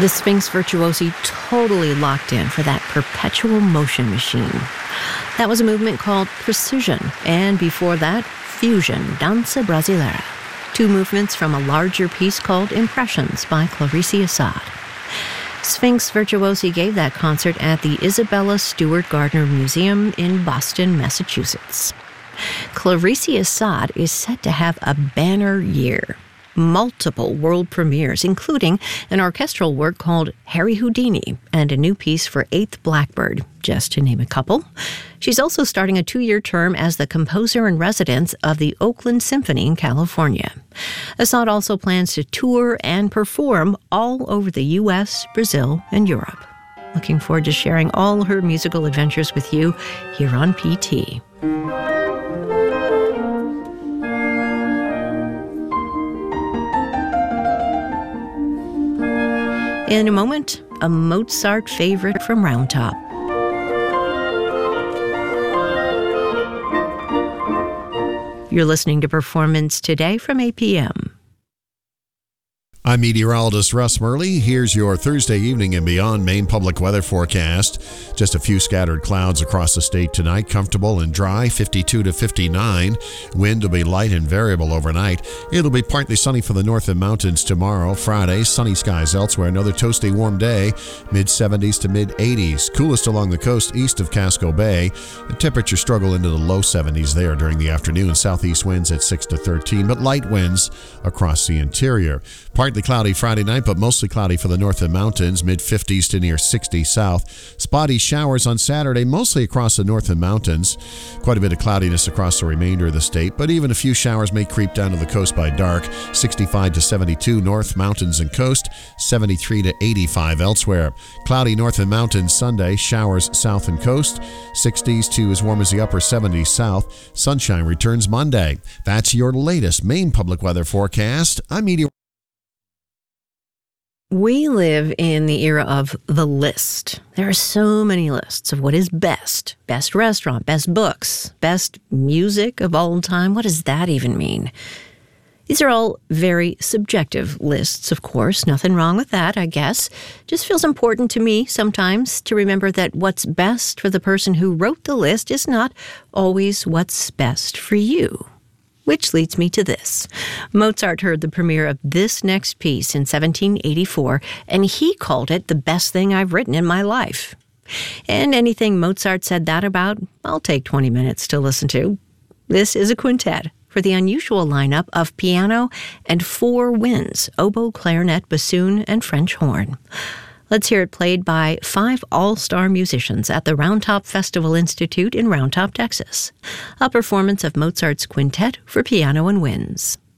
The Sphinx Virtuosi totally locked in for that perpetual motion machine. That was a movement called Precision, and before that, Fusion, Danza Brasileira. Two movements from a larger piece called Impressions by Clarice Assad. Sphinx Virtuosi gave that concert at the Isabella Stewart Gardner Museum in Boston, Massachusetts. Clarice Assad is set to have a banner year. Multiple world premieres, including an orchestral work called Harry Houdini and a new piece for Eighth Blackbird, just to name a couple. She's also starting a 2-year term as the composer-in-residence of the Oakland Symphony in California. Assad also plans to tour and perform all over the U.S., Brazil, and Europe. Looking forward to sharing all her musical adventures with you here on PT. In a moment, a Mozart favorite from Round Top. You're listening to Performance Today from APM. I'm meteorologist Russ Murley. Here's your Thursday evening and beyond Maine public weather forecast. Just a few scattered clouds across the state tonight. Comfortable and dry, 52 to 59. Wind will be light and variable overnight. It'll be partly sunny for the north and mountains tomorrow. Friday, sunny skies elsewhere. Another toasty warm day, mid-70s to mid-80s. Coolest along the coast east of Casco Bay. The temperature struggle into the low 70s there during the afternoon. Southeast winds at 6 to 13, but light winds across the interior. Partly cloudy Friday night, but mostly cloudy for the north and mountains, mid-50s to near 60 south. Spotty showers on Saturday, mostly across the north and mountains. Quite a bit of cloudiness across the remainder of the state, but even a few showers may creep down to the coast by dark. 65 to 72 north, mountains and coast, 73 to 85 elsewhere. Cloudy north and mountains Sunday, showers south and coast, 60s to as warm as the upper 70s south. Sunshine returns Monday. That's your latest Maine public weather forecast. I'm meteorologist. We live in the era of the list. There are so many lists of what is best. Best restaurant, best books, best music of all time. What does that even mean? These are all very subjective lists, of course. Nothing wrong with that, I guess. Just feels important to me sometimes to remember that what's best for the person who wrote the list is not always what's best for you. Which leads me to this. Mozart heard the premiere of this next piece in 1784, and he called it the best thing I've written in my life. And anything Mozart said that about, I'll take 20 minutes to listen to. This is a quintet for the unusual lineup of piano and 4 winds, oboe, clarinet, bassoon, and French horn. Let's hear it played by 5 all-star musicians at the Round Top Festival Institute in Round Top, Texas. A performance of Mozart's quintet for piano and winds.